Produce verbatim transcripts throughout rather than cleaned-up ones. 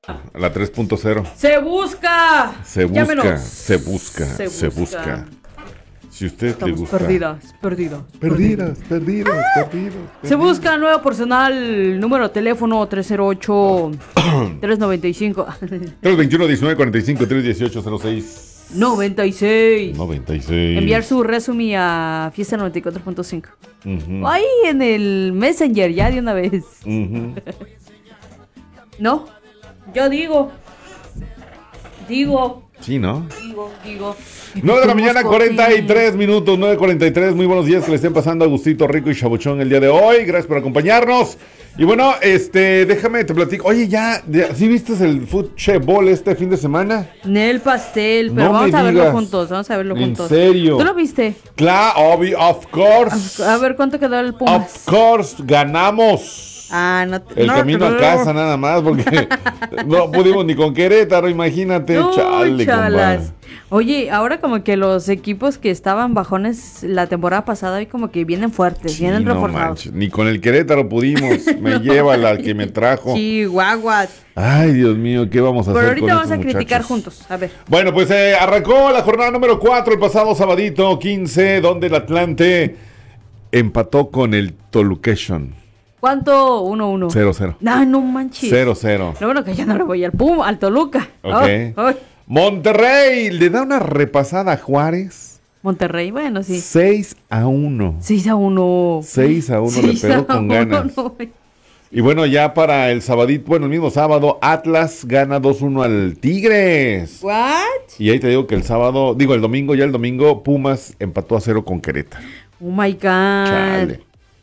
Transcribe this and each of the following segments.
La tres punto cero. ¡Se busca! Se busca, Llámenos. se busca, se, Se busca. busca. Si usted Estamos le gusta. perdidas, perdidas. Perdidas, perdidas, perdidas. Se busca nuevo personal, número de teléfono tres cero ocho, tres nueve cinco, tres veintiuno, diecinueve cuarenta y cinco, tres dieciocho, cero seis, noventa y seis. noventa y seis. Enviar su resumen a Fiesta noventa y cuatro punto cinco. Uh-huh. Ahí en el Messenger, ya de una vez. Uh-huh. No, yo digo. Digo. Sí, ¿no? Digo, digo. nueve de la mañana, Somos cuarenta y tres copi. minutos, nueve cuarenta y tres. Muy buenos días, que le estén pasando a Agustito Rico y Chabuchón el día de hoy. Gracias por acompañarnos. Y bueno, este, déjame te platico. Oye, ya, ya ¿sí viste el Food Chef Bowl este fin de semana? Nel pastel, pero No vamos me a verlo digas. juntos, vamos a verlo ¿En juntos. serio? ¿Tú lo viste? Claro, obvio, of course. A ver cuánto quedó el Of Pumas. course, ganamos. Ah, no te- El no, camino no. a casa nada más, porque no pudimos ni con Querétaro, imagínate. Uy, Chale, chalas. compadre. Oye, ahora como que los equipos que estaban bajones la temporada pasada y como que vienen fuertes, Sí, vienen no reforzados. manches, ni con el Querétaro pudimos. Me lleva la que me trajo. Chihuahua. Ay, Dios mío, ¿qué vamos a Pero hacer ahorita con vamos a estos criticar muchachos? juntos. A ver. Bueno, pues eh, arrancó la jornada número cuatro el pasado sabadito quince, donde el Atlante empató con el Tolucation. ¿Cuánto? Uno, uno. cero cero. No, no manches. cero cero. Lo bueno que ya no le voy al Puma, al Toluca. Ok. Ay, ay. Monterrey le da una repasada a Juárez. Monterrey, bueno, sí. seis a uno. seis a uno. seis a uno le pegó con ganas. Y bueno, ya para el sabadito, bueno, el mismo sábado, Atlas gana dos uno al Tigres. ¿What? Y ahí te digo que el sábado, digo el domingo, ya el domingo, Pumas empató a cero con Querétaro. Oh my God. Chale.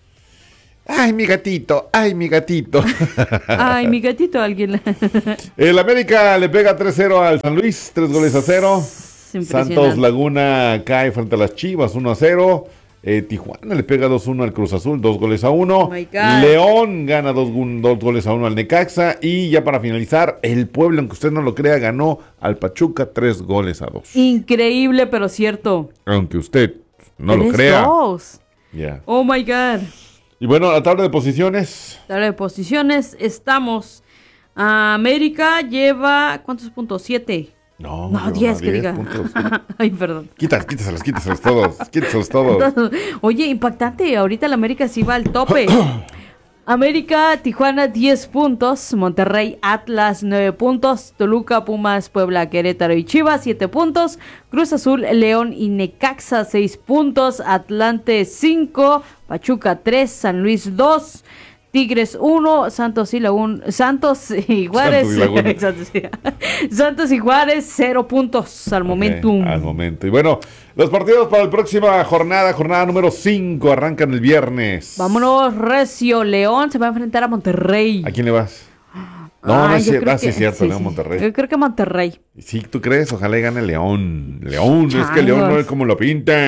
Ay, mi gatito, ay, mi gatito. Ay, mi gatito, alguien. El América le pega tres cero al San Luis, tres goles a cero. Impresionante. Santos Laguna cae frente a las Chivas, uno a cero. Eh, Tijuana le pega dos uno al Cruz Azul, dos goles a uno. Oh my God. León gana dos, dos goles a uno al Necaxa. Y ya para finalizar, el Puebla, aunque usted no lo crea, ganó al Pachuca tres goles a dos. Increíble, pero cierto. Aunque usted no lo Tres, crea. dos. Ya. Oh my God. Y bueno, la tabla de posiciones. Tabla de posiciones, estamos. América lleva, ¿cuántos puntos? Siete. No, No, lleva diez, que diga. puntos. Ay, perdón. Quítaselos, quítaselos, quítaselos todos. Quítaselos todos. Oye, impactante. Ahorita la América sí va al tope. América, Tijuana, diez puntos. Monterrey, Atlas, nueve puntos. Toluca, Pumas, Puebla, Querétaro y Chivas, siete puntos. Cruz Azul, León y Necaxa, seis puntos. Atlante, cinco. Pachuca, tres. San Luis, dos. Tigres uno, Santos y Laguna, Santos y Juárez, Santos y Laguna. Santos y- Santos y Juárez, cero puntos al momento. Ok, al momento. Y bueno, los partidos para la próxima jornada, jornada número cinco, arrancan el viernes. Vámonos, Recio. León se va a enfrentar a Monterrey. ¿A quién le vas? No, no Ay, es yo cierto. creo Ah, sí, que- es cierto, sí, León sí. Monterrey. Yo creo que Monterrey. Sí, ¿tú crees? Ojalá y gane León. León, es que Changos. León no es como lo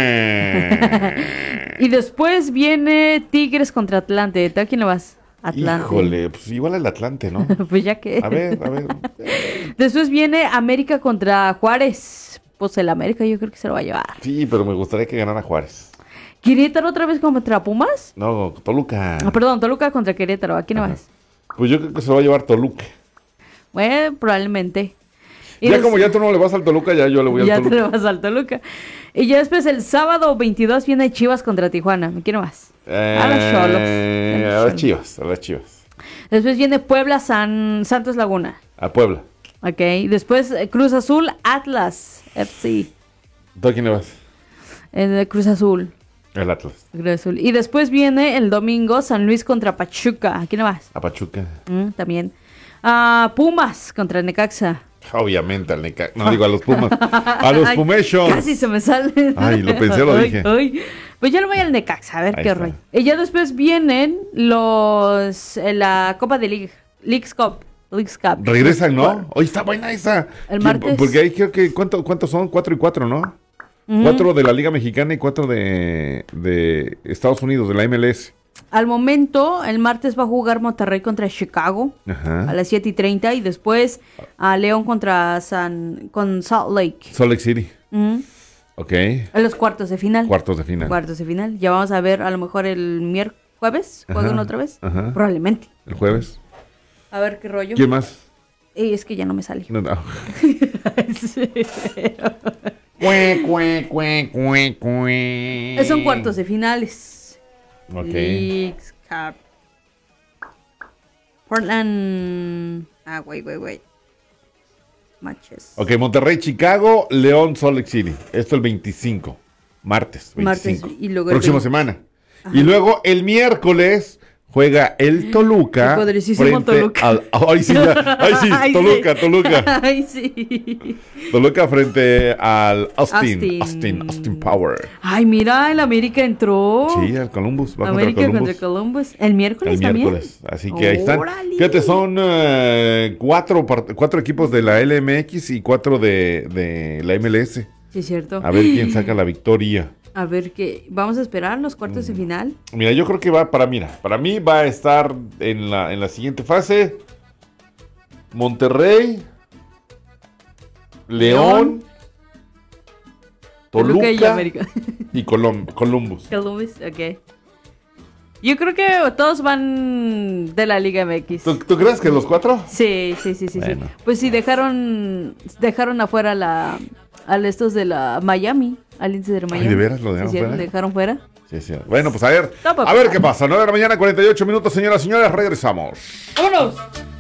pinta. Y después viene Tigres contra Atlante. ¿Tú a quién le vas? Atlante. Híjole, pues igual el Atlante, ¿no? Pues ya que. A ver, a ver. Después viene América contra Juárez. Pues el América yo creo que se lo va a llevar. Sí, pero me gustaría que ganara Juárez. ¿Querétaro otra vez contra Pumas? No, Toluca. Ah, perdón, Toluca contra Querétaro. ¿A quién le Ajá. vas? Pues yo creo que se lo va a llevar Toluca. Bueno, probablemente. Y Ya des- como ya tú no le vas al Toluca, ya yo le voy al ya te Toluca. le vas al Toluca. Y ya después el sábado veintidós viene Chivas contra Tijuana. ¿Me quiero más? A los Xolos. Eh, A a los las Chivas, a las Chivas. Después viene Puebla, San Santos Laguna. A Puebla. Ok. Después eh, Cruz Azul, Atlas, F C. ¿Tú a quién le vas? Eh, de Cruz Azul. El Atlas. Cruz Azul. Y después viene el domingo San Luis contra Pachuca. ¿A quién le vas? A Pachuca. Mm, también. Ah, Pumas contra Necaxa. Obviamente al Necaxa. No digo a los Pumas. A los Ay, Pumation. Casi se me sale. Ay, lo pensé, lo Ay, dije. ay. Pues ya lo voy al Necaxa, a ver Ahí qué está. rollo. Y ya después vienen los eh, la Copa de League, Leagues Cup, Leagues Cup. Regresan, ¿no? Hoy está buena esa. El ¿Quién- martes. Porque ahí creo que, ¿cuánto, ¿cuántos son? Cuatro y cuatro, ¿no? Ujú. Cuatro de la Liga Mexicana y cuatro de, de Estados Unidos, de la M L S. Al momento, el martes va a jugar Monterrey contra Chicago Ajá. a las siete y treinta y después a León contra San con Salt Lake. Salt Lake City. Ujú. Ok. En los cuartos de final. Cuartos de final. Cuartos de final. Ya vamos a ver a lo mejor el miércoles, jueves, juegan Ajá, otra vez. ajá. Probablemente. El jueves. A ver qué rollo. ¿Quién más? Eh, es que ya no me sale. No, no. Sí. Cue, cue, cue, cue, cue. Son cuartos de finales. Ok. Leagues Cup. Portland. Ah, wait, wait, wait. Matches. Ok, Monterrey, Chicago, León, Salt Lake City. Esto el veinticinco. Martes, veinticinco. Martes y luego el Próxima veinte. semana. Ajá. Y luego el miércoles juega el Toluca. El poderosísimo Toluca. Al, ay, sí, ya. Ay, sí, Ay, Toluca, sí. Toluca. Ay, sí. Toluca frente al Austin. Austin. Austin, Austin Power. Ay, mira, el América entró. Sí, al Columbus. Va América contra contra Columbus. Columbus. El miércoles El también. miércoles. Así que ahí están. Órale. Fíjate, son uh, cuatro, part- cuatro equipos de la L M X y cuatro de, de la M L S. Sí, es cierto. A ver quién saca la victoria. A ver qué. Vamos a esperar los cuartos de final. Mira, yo creo que va para, mira, para mí va a estar en la, en la siguiente fase Monterrey, León, León, Toluca, Toluca y América. y Colom- Columbus. Columbus, ok. Yo creo que todos van de la Liga M X. ¿Tú, tú crees que los cuatro? Sí, sí, sí, sí, Bueno. sí. Pues sí, dejaron dejaron afuera la al estos de la Miami, al índice de Miami. ¿de veras lo dejaron Sí, sí, fuera? lo dejaron fuera. Sí, sí. Bueno, pues a ver, No, papá. a ver qué pasa. nueve de la mañana, cuarenta y ocho minutos, señoras y señores, regresamos. ¡Vámonos!